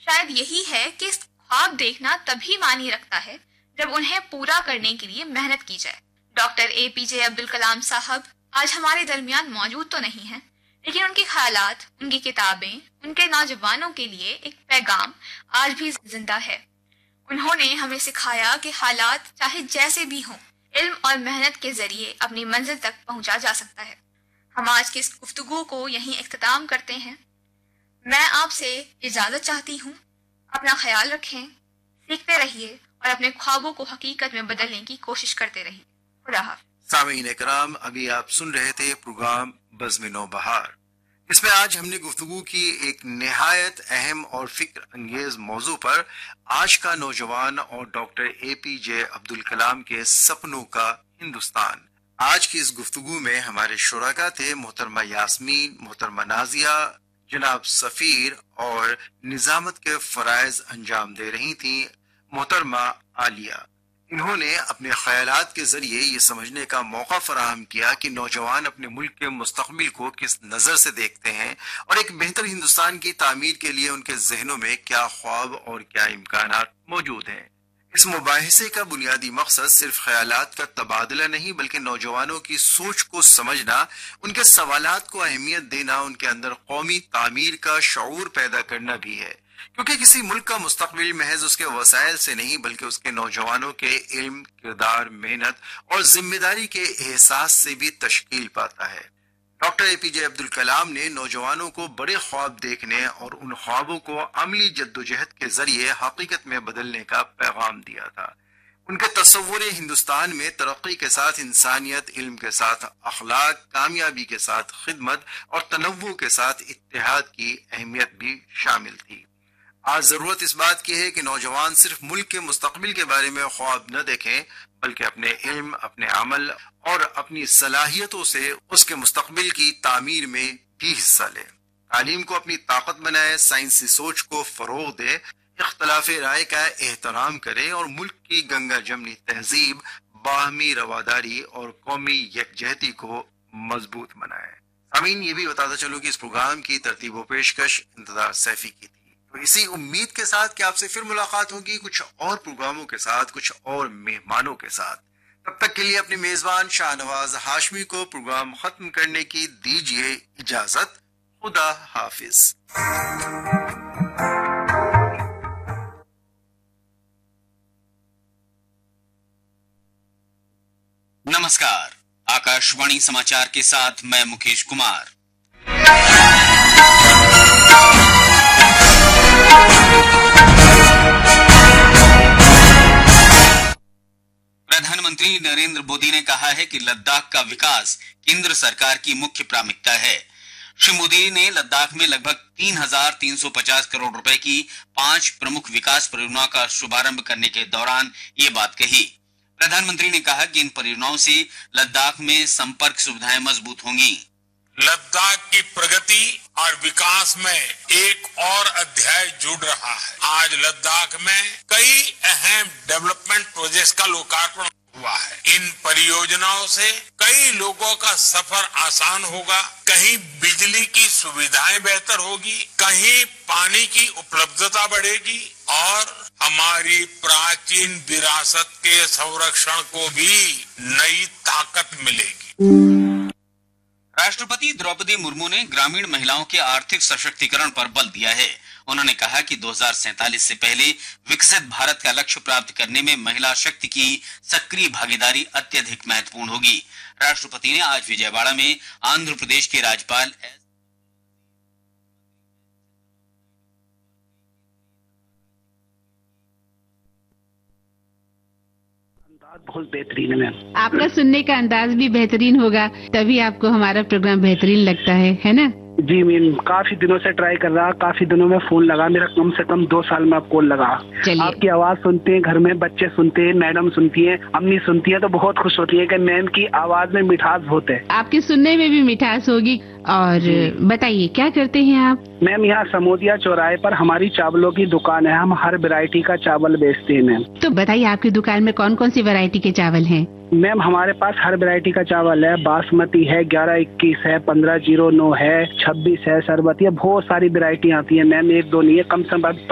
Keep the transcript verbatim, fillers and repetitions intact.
شاید یہی ہے کہ خواب دیکھنا تبھی معنی رکھتا ہے جب انہیں پورا کرنے کے لیے محنت کی جائے۔ ڈاکٹر اے پی جے عبدالکلام صاحب آج ہمارے درمیان موجود تو نہیں ہیں، لیکن ان کے خیالات، ان کی کتابیں، ان کے نوجوانوں کے لیے ایک پیغام آج بھی زندہ ہے۔ انہوں نے ہمیں سکھایا کہ حالات چاہے جیسے بھی ہوں، علم اور محنت کے ذریعے اپنی منزل تک پہنچا جا سکتا ہے۔ ہم آج کی اس گفتگو کو یہیں اختتام کرتے ہیں۔ میں آپ سے اجازت چاہتی ہوں۔ اپنا خیال رکھیں، سیکھتے رہیے اور اپنے خوابوں کو حقیقت میں بدلنے کی کوشش کرتے رہیے۔ خدا حافظ۔ سامعین اکرام، ابھی آپ سن رہے تھے پروگرام بزم نو بہار۔ اس میں آج ہم نے گفتگو کی ایک نہایت اہم اور فکر انگیز موضوع پر، آج کا نوجوان اور ڈاکٹر اے پی جے عبدالکلام کے سپنوں کا ہندوستان۔ آج کی اس گفتگو میں ہمارے شرکاء تھے محترمہ یاسمین، محترمہ نازیہ، جناب سفیر، اور نظامت کے فرائض انجام دے رہی تھیں محترمہ عالیہ۔ انہوں نے اپنے خیالات کے ذریعے یہ سمجھنے کا موقع فراہم کیا کہ نوجوان اپنے ملک کے مستقبل کو کس نظر سے دیکھتے ہیں اور ایک بہتر ہندوستان کی تعمیر کے لیے ان کے ذہنوں میں کیا خواب اور کیا امکانات موجود ہیں۔ اس مباحثے کا بنیادی مقصد صرف خیالات کا تبادلہ نہیں، بلکہ نوجوانوں کی سوچ کو سمجھنا، ان کے سوالات کو اہمیت دینا، ان کے اندر قومی تعمیر کا شعور پیدا کرنا بھی ہے، کیونکہ کسی ملک کا مستقبل محض اس کے وسائل سے نہیں بلکہ اس کے نوجوانوں کے علم، کردار، محنت اور ذمہ داری کے احساس سے بھی تشکیل پاتا ہے۔ ڈاکٹر اے پی جے عبدالکلام نے نوجوانوں کو بڑے خواب دیکھنے اور ان خوابوں کو عملی جدوجہد کے ذریعے حقیقت میں بدلنے کا پیغام دیا تھا۔ ان کے تصور ہندوستان میں ترقی کے ساتھ انسانیت، علم کے ساتھ اخلاق، کامیابی کے ساتھ خدمت اور تنوع کے ساتھ اتحاد کی اہمیت بھی شامل تھی۔ آج ضرورت اس بات کی ہے کہ نوجوان صرف ملک کے مستقبل کے بارے میں خواب نہ دیکھیں، بلکہ اپنے علم، اپنے عمل اور اپنی صلاحیتوں سے اس کے مستقبل کی تعمیر میں بھی حصہ لیں۔ تعلیم کو اپنی طاقت بنائے، سائنسی سوچ کو فروغ دے، اختلاف رائے کا احترام کرے اور ملک کی گنگا جمنی تہذیب، باہمی رواداری اور قومی یکجہتی کو مضبوط بنائے۔ سامعین، یہ بھی بتاتا چلوں کہ اس پروگرام کی ترتیب و پیشکش انتظار سیفی کی تھی۔ تو اسی امید کے ساتھ کہ آپ سے پھر ملاقات ہوگی کچھ اور پروگراموں کے ساتھ، کچھ اور مہمانوں کے ساتھ۔ تب تک کے لیے اپنے میزبان شاہ نواز ہاشمی کو پروگرام ختم کرنے کی دیجیے اجازت۔ خدا حافظ۔ नमस्कार, आकाशवाणी समाचार के साथ मैं मुकेश कुमार। प्रधानमंत्री नरेंद्र मोदी ने कहा है कि लद्दाख का विकास केंद्र सरकार की मुख्य प्राथमिकता है। श्री मोदी ने लद्दाख में लगभग तीन हजार तीन सौ पचास करोड़ रुपए की पांच प्रमुख विकास परियोजनाओं का शुभारंभ करने के दौरान ये बात कही। प्रधानमंत्री ने कहा कि इन परियोजनाओं से लद्दाख में संपर्क सुविधाएं मजबूत होंगी। लद्दाख की प्रगति और विकास में एक और अध्याय जुड़ रहा है। आज लद्दाख में कई अहम डेवलपमेंट प्रोजेक्ट्स का लोकार्पण हुआ है। इन परियोजनाओं से कई लोगों का सफर आसान होगा, कहीं बिजली की सुविधाएं बेहतर होगी, कहीं पानी की उपलब्धता बढ़ेगी और हमारी प्राचीन विरासत के संरक्षण को भी नई ताकत मिलेगी। राष्ट्रपति द्रौपदी मुर्मू ने ग्रामीण महिलाओं के आर्थिक सशक्तिकरण पर बल दिया है। उन्होंने कहा कि दो हजार सैंतालीस से पहले विकसित भारत का लक्ष्य प्राप्त करने में महिला शक्ति की सक्रिय भागीदारी अत्यधिक महत्वपूर्ण होगी। राष्ट्रपति ने आज विजयवाड़ा में आंध्र प्रदेश के राज्यपाल बहुत बेहतरीन है मैम। आपका सुनने का अंदाज भी बेहतरीन होगा, तभी आपको हमारा प्रोग्राम बेहतरीन लगता है, है ना? जी मैम, काफी दिनों से ट्राई कर रहा, काफी दिनों में फोन लगा, मेरा कम से कम दो साल में आप कॉल लगा। आपकी आवाज सुनते हैं, घर में बच्चे सुनते हैं, मैडम सुनती है, अम्मी सुनती है, तो बहुत खुश होती है कि मैम की आवाज में मिठास बहुत है। आपके सुनने में भी मिठास होगी। और बताइए क्या करते हैं आप? मैम यहाँ समोदिया चौराहे पर हमारी चावलों की दुकान है, हम हर वैरायटी का चावल बेचते हैं मैम। तो बताइए आपकी दुकान में कौन कौन सी वैरायटी के चावल हैं? मैम हमारे पास हर वैरायटी का चावल है, बासमती है, ग्यारह इक्कीस है, पंद्रह जीरो नौ है, छब्बीस है, सरबती है, बहुत सारी वैरायटी आती है मैम, एक दो नहीं है, कम से कम